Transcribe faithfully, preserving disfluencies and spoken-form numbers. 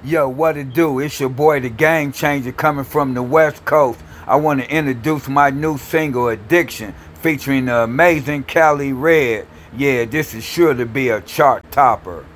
Yo, what it do? It's your boy, the Game Changer, coming from the West Coast. I want to introduce my new single, Addiction, featuring the amazing Cali Red. Yeah, this is sure to be a chart topper.